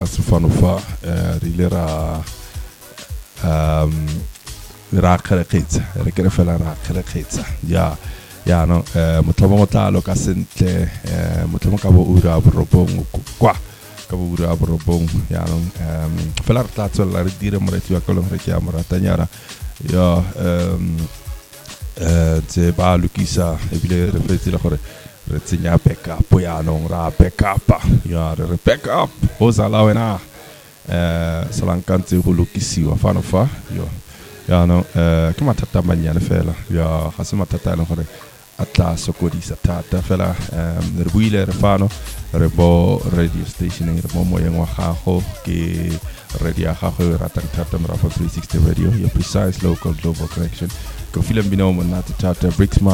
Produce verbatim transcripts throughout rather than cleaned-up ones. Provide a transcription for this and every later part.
Sufanufa rilera um ra kharekhetsa re ke re fela ra kharekhetsa ya ya no motlomo motalo ka sentle motlomo ka bo ura borobong kwa ka bo ura borobong ya no fela re tla tswela re dire moreti wa kolong re ke amoratanyana ya um eh tse ba lukisa ebile re fetile gore re tsenya backup ya no ra backup ya re backup ho zala wena eh salankantse go lokisiwa fano fa yo ya no eh ke mathata manyane fela ya ga se mathata le gore atla sokodisa thata fela re buile re fano re bo radio station re mo moyeng wa gago ke radio ga go ratang thata mra three sixty radio your precise local global connection go film bino mo na tata Brixma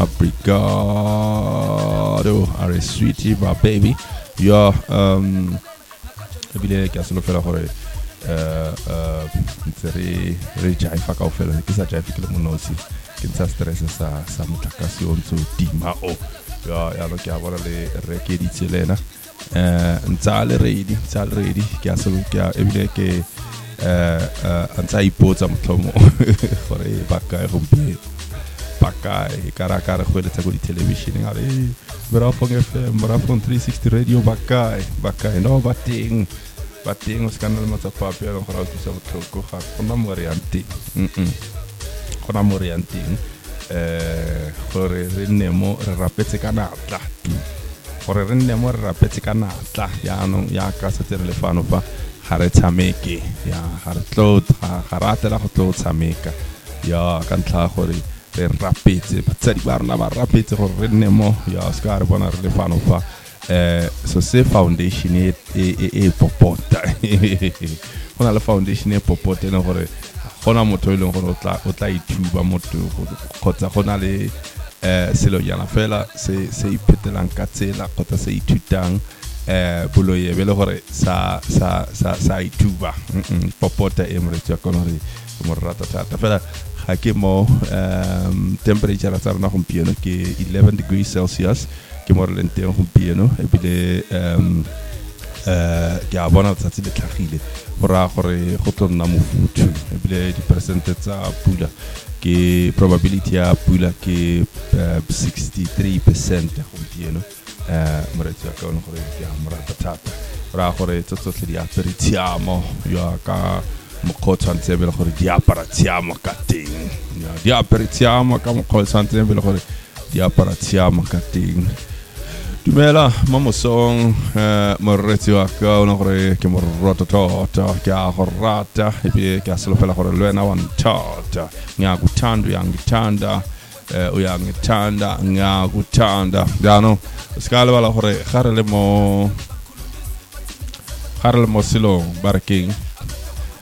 Brigado are sweetie my baby yo um ebile ke asolo fela gore eh eh tsere re jai fa ka fela ke sa jai fikile mo nosi ke tsa stress sa sa mutakasi onso dima o ya ya lo ke a bona le re ke di tselena eh ntsale ready ntsale ready ke asolo ke ebile ke eh antsa ipotsa motlomo gore baka e gompi baka e kara kara go le tsa go di television ngare bra fong F M bra fong three sixty radio baka baka no bating bating o skana le matsa papi ya go ra utisa botlhoko ga gona morianti mm gona morianti eh gore re nne mo re rapetse kana tla gore re nne mo re rapetse kana tla ya no ya ka se tere le fano fa ga re tshameke ya ga re tlo ga ratela go tlo tshameka ya ka ntla gore re rapetse batsadi ba rena ba rapetse gore re nne mo ya ska re bona re le fano fa eh so se foundation e e e popota ona le foundation e popota le gore gona motho ile gore o tla o tla ithuba motho kgotsa gona le eh selo yana fela se se ipetelang ka tsela kgotsa se ithutang eh boloye be le gore sa sa sa sa ithuba popota e mo re tsa kono re mo rata thata fela ga ke mo um temperature tsa rena gompieno ke eleven degrees Celsius ke mo re leng teng gompieno ebile um eh ke a bona tsatsi le tlhagile gora gore go tlonna mofuthu ebile di percent tsa pula ke probability ya pula ke sixty-three percent gompieno eh mo re tsa ka gore ke a mo rata thata ra gore tsotlhe di aperitiamo ya ka mokhotsantse be le gore di aparatiamo ka teng ya di aparatiamo ka mokhotsantse be le gore di aparatiamo ka teng dumela mamo song eh morretsi wa ka ona gore ke mo rata tota ke a go rata e be ke a selo fela gore lwena wa ntata nya kuthanda uyangithanda eh uyangithanda nya kuthanda yano skala bala gore ga re le mo ga re le mo silo barking